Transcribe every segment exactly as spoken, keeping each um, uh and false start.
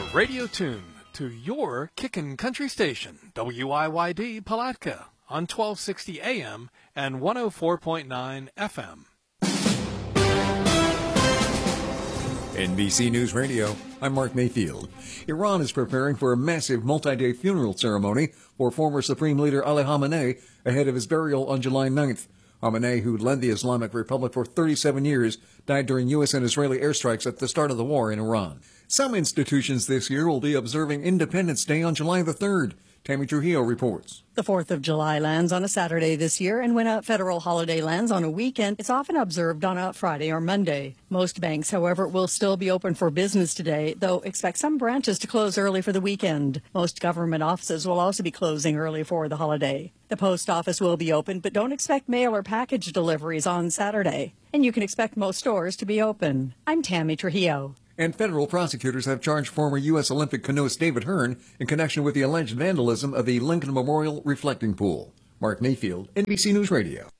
radio tune to your kickin' country station, W I Y D Palatka, on twelve sixty A M and one oh four point nine F M. N B C News Radio, I'm Mark Mayfield. Iran is preparing for a massive multi-day funeral ceremony for former Supreme Leader Ali Khamenei ahead of his burial on July ninth. Khamenei, who led the Islamic Republic for thirty-seven years, died during U S and Israeli airstrikes at the start of the war in Iran. Some institutions this year will be observing Independence Day on July the third. Tammy Trujillo reports. The fourth of July lands on a Saturday this year, and when a federal holiday lands on a weekend, it's often observed on a Friday or Monday. Most banks, however, will still be open for business today, though expect some branches to close early for the weekend. Most government offices will also be closing early for the holiday. The post office will be open, but don't expect mail or package deliveries on Saturday. And you can expect most stores to be open. I'm Tammy Trujillo. And federal prosecutors have charged former U S Olympic canoeist David Hearn in connection with the alleged vandalism of the Lincoln Memorial reflecting pool. Mark Mayfield, N B C News Radio.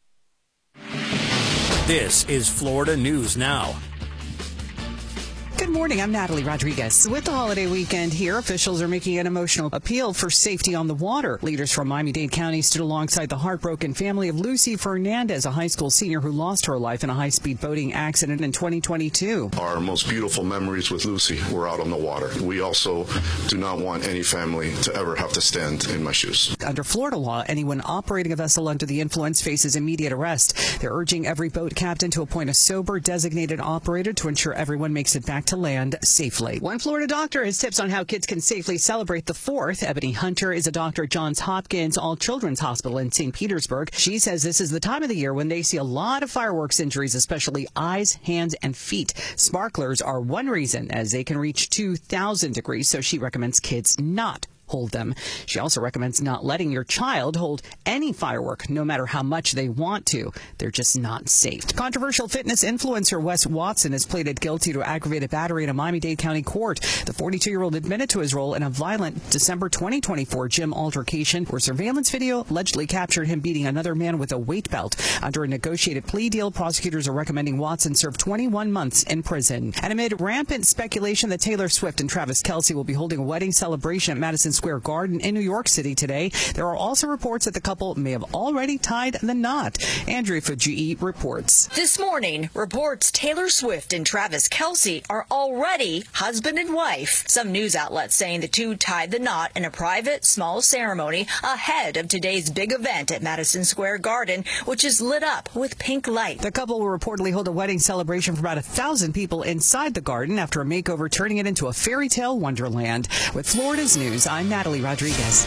This is Florida News Now. Good morning. I'm Natalie Rodriguez. With the holiday weekend here, officials are making an emotional appeal for safety on the water. Leaders from Miami-Dade County stood alongside the heartbroken family of Lucy Fernandez, a high school senior who lost her life in a high-speed boating accident in twenty twenty-two. Our most beautiful memories with Lucy were out on the water. We also do not want any family to ever have to stand in my shoes. Under Florida law, anyone operating a vessel under the influence faces immediate arrest. They're urging every boat captain to appoint a sober, designated operator to ensure everyone makes it back to land safely. One Florida doctor has tips on how kids can safely celebrate the fourth. Ebony Hunter is a doctor at Johns Hopkins All Children's Hospital in Saint Petersburg. She says this is the time of the year when they see a lot of fireworks injuries, especially eyes, hands, and feet. Sparklers are one reason, as they can reach two thousand degrees, so she recommends kids not hold them. She also recommends not letting your child hold any firework, no matter how much they want to. They're just not safe. Controversial fitness influencer Wes Watson has pleaded guilty to aggravated battery in a Miami-Dade County court. The forty-two-year-old admitted to his role in a violent December twenty twenty-four gym altercation where surveillance video allegedly captured him beating another man with a weight belt. Under a negotiated plea deal, prosecutors are recommending Watson serve twenty-one months in prison. And amid rampant speculation that Taylor Swift and Travis Kelce will be holding a wedding celebration at Madison Square Garden in New York City today, there are also reports that the couple may have already tied the knot. Andrea Fujii reports. This morning, reports Taylor Swift and Travis Kelce are already husband and wife. Some news outlets saying the two tied the knot in a private, small ceremony ahead of today's big event at Madison Square Garden, which is lit up with pink light. The couple will reportedly hold a wedding celebration for about a thousand people inside the garden after a makeover turning it into a fairy tale wonderland. With Florida's News, I'm Natalie Rodriguez.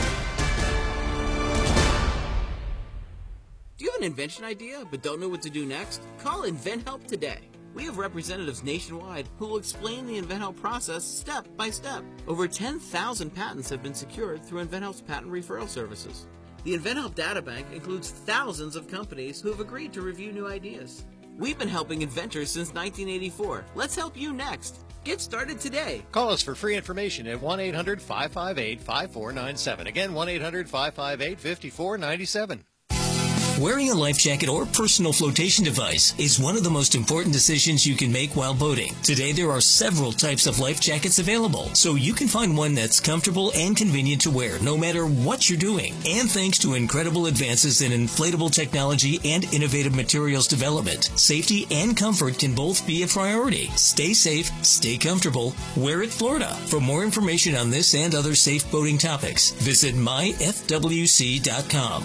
Do you have an invention idea but don't know what to do next? Call InventHelp today. We have representatives nationwide who will explain the InventHelp process step by step. Over ten thousand patents have been secured through InventHelp's patent referral services. The InventHelp Databank includes thousands of companies who have agreed to review new ideas. We've been helping inventors since nineteen eighty-four. Let's help you next. Get started today. Call us for free information at one eight hundred five five eight five four nine seven. Again, one eight hundred five five eight five four nine seven. Wearing a life jacket or personal flotation device is one of the most important decisions you can make while boating. Today, there are several types of life jackets available, so you can find one that's comfortable and convenient to wear no matter what you're doing. And thanks to incredible advances in inflatable technology and innovative materials development, safety and comfort can both be a priority. Stay safe, stay comfortable, wear it Florida. For more information on this and other safe boating topics, visit my f w c dot com.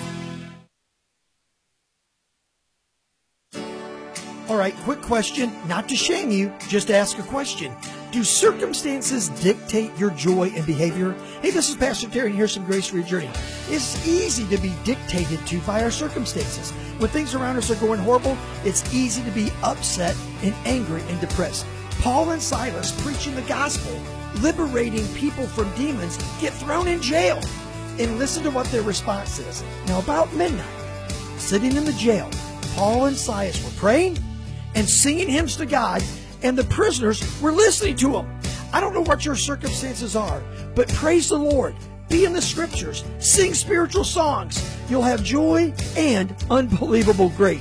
All right, quick question, not to shame you, just ask a question. Do circumstances dictate your joy and behavior? Hey, this is Pastor Terry, and here's some grace for your journey. It's easy to be dictated to by our circumstances. When things around us are going horrible, it's easy to be upset and angry and depressed. Paul and Silas preaching the gospel, liberating people from demons, get thrown in jail. And listen to what their response is. Now, about midnight, sitting in the jail, Paul and Silas were praying and singing hymns to God, and the prisoners were listening to them. I don't know what your circumstances are, but praise the Lord. Be in the scriptures. Sing spiritual songs. You'll have joy and unbelievable grace.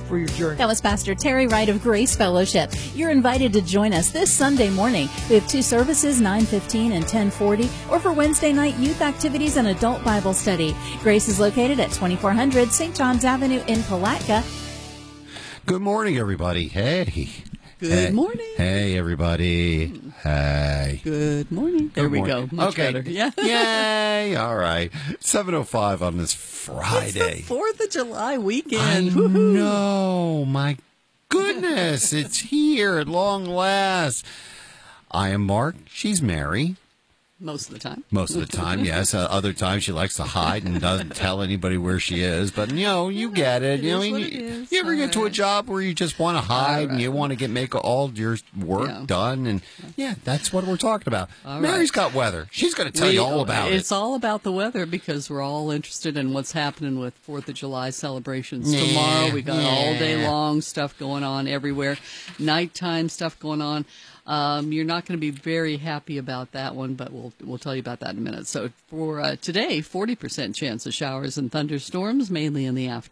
for your journey. That was Pastor Terry Wright of Grace Fellowship. You're invited to join us this Sunday morning. We have two services, nine fifteen and ten forty, or for Wednesday night youth activities and adult Bible study. Grace is located at twenty-four hundred Saint John's Avenue in Palatka. Good morning, everybody. Hey. Good hey. morning. Hey, everybody. Hey. Good morning. There Good we morning. go. Much okay. better. Yeah. Yay. All right. seven oh five on this Friday. Fourth of July weekend. I Woo-hoo. know. My goodness. It's here at long last. I am Mark. She's Mary. Most of the time. Most of the time, yes. Uh, other times she likes to hide and doesn't tell anybody where she is. But, you know, you get it. It You know, is you, what it is. you ever All get to a right. job where you just want to hide All and you right. want to get make all your work Yeah. done? And, yeah, that's what we're talking about. All Mary's right. got weather. She's going to tell We- you all about it's it. all about the weather because we're all interested in what's happening with Fourth of July celebrations. Yeah, Tomorrow we got all day yeah. long stuff going on everywhere. Nighttime stuff going on. Um, you're not going to be very happy about that one, but we'll we'll tell you about that in a minute. So for uh, today, forty percent chance of showers and thunderstorms, mainly in the afternoon.